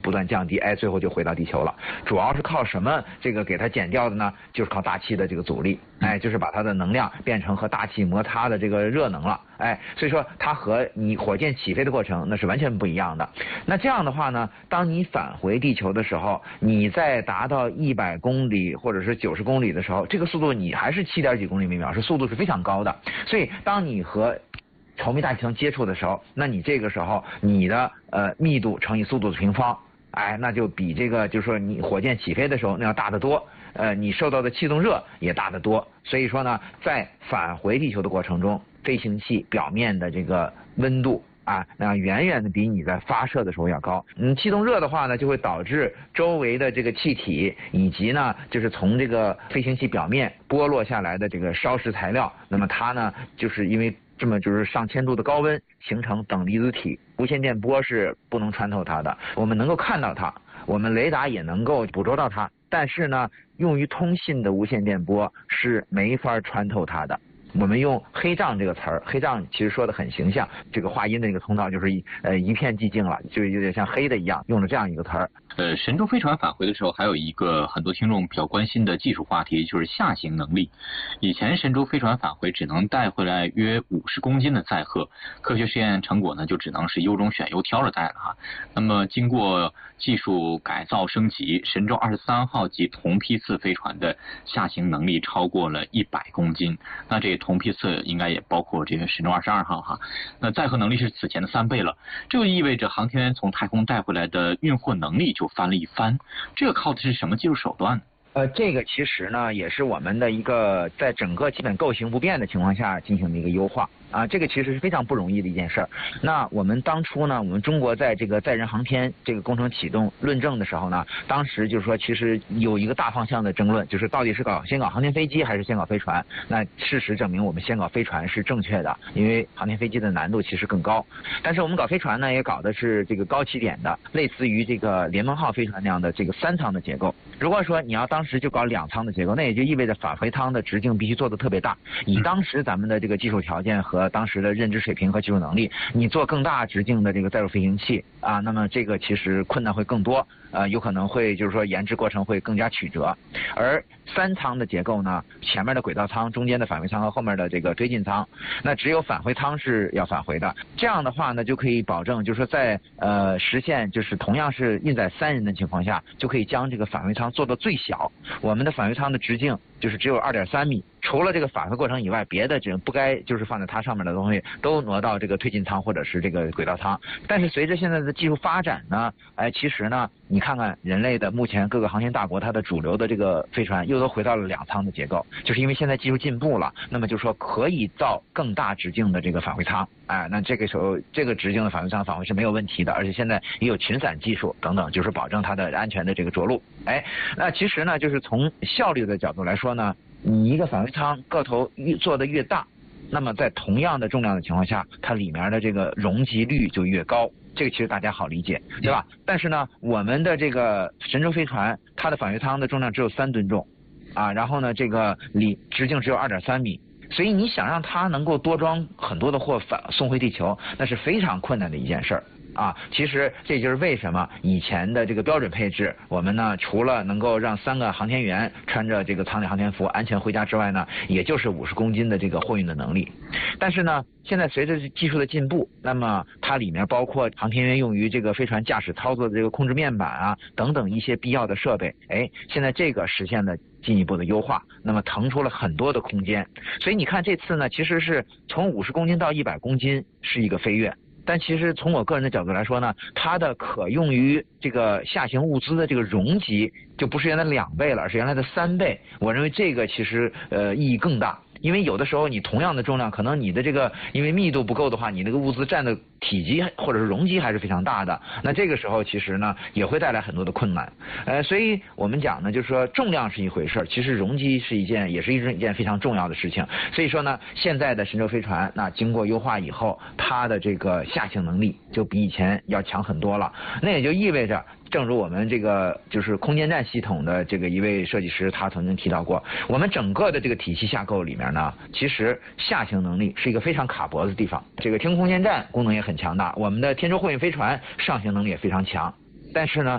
不断降低，哎，最后就回到地球了。主要是靠什么这个给它减掉的呢？就是靠大气的这个阻力，哎，就是把它的能量变成和大气摩擦的这个热能了，哎，所以说它和你火箭起飞的过程那是完全不一样的。那这样的话呢，当你返回地球的时候，你在达到100公里或者是90公里的时候，这个速度你还是7点几公里每秒，是速度是非常高的。所以当你和稠密大气层接触的时候，那你这个时候你的密度乘以速度的平方，哎，那就比这个就是说你火箭起飞的时候那要大得多，你受到的气动热也大得多。所以说呢，在返回地球的过程中，飞行器表面的这个温度啊，那远远的比你在发射的时候要高。气动热的话呢，就会导致周围的这个气体以及呢，就是从这个飞行器表面剥落下来的这个烧蚀材料，那么它呢，就是因为这么就是上千度的高温形成等离子体，无线电波是不能穿透它的，我们能够看到它，我们雷达也能够捕捉到它，但是呢，用于通信的无线电波是没法穿透它的。我们用黑障这个词儿，黑障其实说的很形象，这个话音的那个通道就是一片寂静了，就有点像黑的一样，用了这样一个词儿。 神舟飞船返回的时候，还有一个很多听众比较关心的技术话题，就是下行能力。以前神舟飞船返回只能带回来约50公斤的载荷，科学实验成果呢就只能是优中选优挑着带了哈。那么经过技术改造升级，神舟23号及同批次飞船的下行能力超过了100公斤。那这同批次应该也包括这个神舟22号哈。那载荷能力是此前的3倍了，这就意味着航天员从太空带回来的运货能力就翻了一番。这个靠的是什么技术手段呢？ 这个其实呢，也是我们的一个在整个基本构型不变的情况下进行的一个优化啊，这个其实是非常不容易的一件事儿。那我们当初呢，我们中国在这个载人航天这个工程启动论证的时候呢，当时就是说其实有一个大方向的争论，就是到底是先搞航天飞机还是先搞飞船。那事实证明我们先搞飞船是正确的，因为航天飞机的难度其实更高。但是我们搞飞船呢，也搞的是这个高起点的，类似于这个联盟号飞船那样的这个3舱的结构。如果说你要当时就搞2舱的结构，那也就意味着返回舱的直径必须做得特别大。以当时咱们的这个技术条件和当时的认知水平和技术能力，你做更大直径的这个载入飞行器啊，那么这个其实困难会更多，有可能会就是说研制过程会更加曲折。而3舱的结构呢，前面的轨道舱、中间的返回舱和后面的这个推进舱，那只有返回舱是要返回的。这样的话呢，就可以保证就是说在实现就是同样是运载3人的情况下，就可以将这个返回舱做到最小。我们的返回舱的直径就是只有2.3米，除了这个返回过程以外，别的这不该就是放在它上面的东西都挪到这个推进舱或者是这个轨道舱。但是随着现在的技术发展呢，其实呢，你看看人类的目前各个航天大国，它的主流的这个飞船又都回到了2舱的结构，就是因为现在技术进步了，那么就说可以造更大直径的这个返回舱，那这个时候这个直径的返回舱返回是没有问题的，而且现在也有群散技术等等，就是保证它的安全的这个着陆。那其实呢，就是从效率的角度来说呢，你一个返回舱个头做得越大，那么在同样的重量的情况下，它里面的这个容积率就越高。这个其实大家好理解，对吧？但是呢，我们的这个神舟飞船，它的返回舱的重量只有3吨重，然后呢，这个直径只有2.3米，所以你想让它能够多装很多的货送回地球，那是非常困难的一件事儿。其实这就是为什么以前的这个标准配置，我们呢除了能够让3个航天员穿着这个舱内航天服安全回家之外呢，也就是50公斤的这个货运的能力。但是呢，现在随着技术的进步，那么它里面包括航天员用于这个飞船驾驶操作的这个控制面板等等一些必要的设备，现在这个实现了进一步的优化，那么腾出了很多的空间。所以你看这次呢，其实是从50公斤到100公斤是一个飞跃。但其实从我个人的角度来说呢，它的可用于这个下行物资的这个容积就不是原来2倍了，而是原来的3倍。我认为这个其实意义更大。因为有的时候你同样的重量，可能你的这个因为密度不够的话，你那个物资占的体积或者是容积还是非常大的，那这个时候其实呢也会带来很多的困难。所以我们讲呢，就是说重量是一回事，其实容积是一件非常重要的事情。所以说呢，现在的神舟飞船那经过优化以后，它的这个下行能力就比以前要强很多了。那也就意味着，正如我们这个就是空间站系统的这个一位设计师他曾经提到过，我们整个的这个体系架构里面呢，其实下行能力是一个非常卡脖子的地方。这个天空空间站功能也很强大，我们的天舟货运飞船上行能力也非常强，但是呢